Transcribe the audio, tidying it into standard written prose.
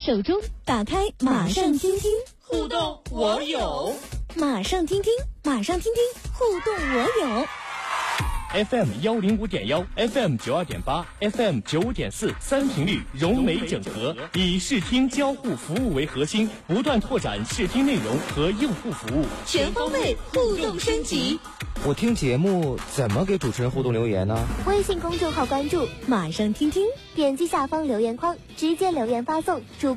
手中打开马上听听， 互动我有。 马上听听，马上听听，互动我有。 FM105.1 FM92.8 FM95.4 3频率融媒整合，以视听交互服务为核心，不断拓展视听内容和用户服务， 全方位互动升级。 我听节目怎么给主持人互动留言呢？ 微信公众号关注马上听听， 点击下方留言框，直接留言发送主